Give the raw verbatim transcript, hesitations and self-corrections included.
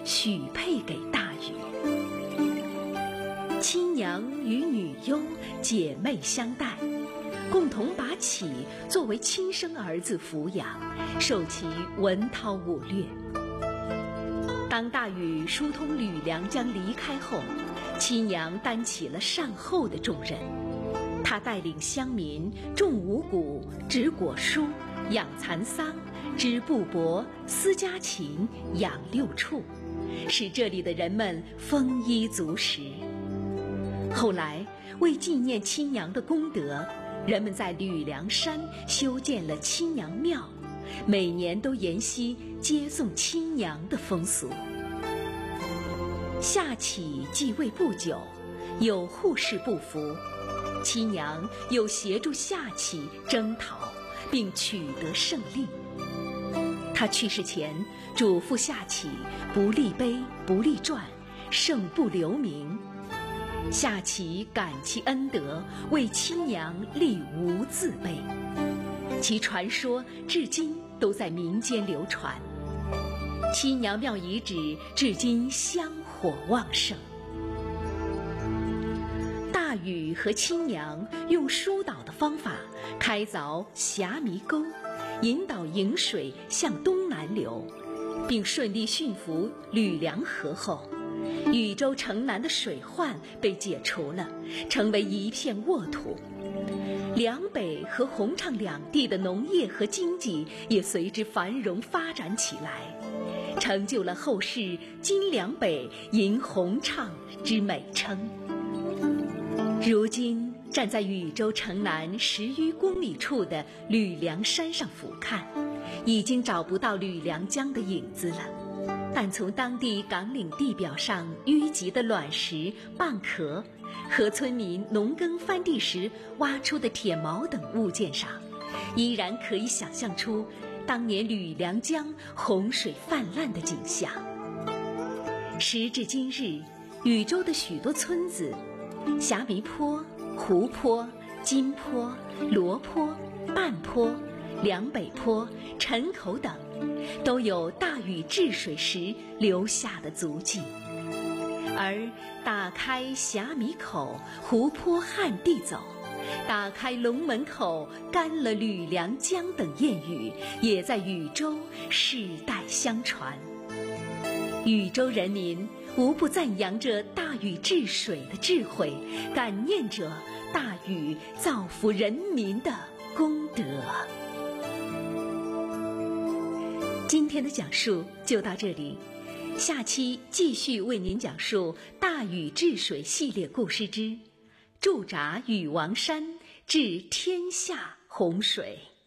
许配给大禹。亲娘与女优姐妹相待，共同把启作为亲生儿子抚养，受其文韬武略。当大禹疏通吕梁江离开后，亲娘担起了善后的重任。她带领乡民种五谷、植果蔬、养蚕桑、织布帛、思家禽、养六畜，使这里的人们丰衣足食。后来为纪念亲娘的功德，人们在吕梁山修建了亲娘庙，每年都沿袭接送亲娘的风俗。夏启继位不久，有护士不服，亲娘又协助夏启征讨，并取得胜利。他去世前嘱咐夏启不立碑不立传，胜不留名。夏启感其恩德，为亲娘立无字碑，其传说至今都在民间流传。亲娘庙遗址至今香火旺盛。大禹和亲娘用疏导的方法开凿霞弥沟，引导颍水向东南流，并顺利驯服吕梁河后，禹州城南的水患被解除了，成为一片沃土。梁北和洪畅两地的农业和经济也随之繁荣发展起来，成就了后世今梁北迎洪畅之美称。如今站在禹州城南十余公里处的吕梁山上俯瞰，已经找不到吕梁江的影子了，但从当地岗岭地表上淤积的卵石、蚌壳和村民农耕翻地时挖出的铁锚等物件上，依然可以想象出当年吕梁江洪水泛滥的景象。时至今日，禹州的许多村子，霞弥坡、湖泊、金坡、罗坡、半坡、梁北坡、陈口等，都有大禹治水时留下的足迹。而打开霞弥口，湖泊旱地走，打开龙门口，干了吕梁江等谚语，也在禹州世代相传。禹州人民无不赞扬着大禹治水的智慧，感念着大禹造福人民的功德。今天的讲述就到这里，下期继续为您讲述大禹治水系列故事之驻扎禹王山治天下洪水。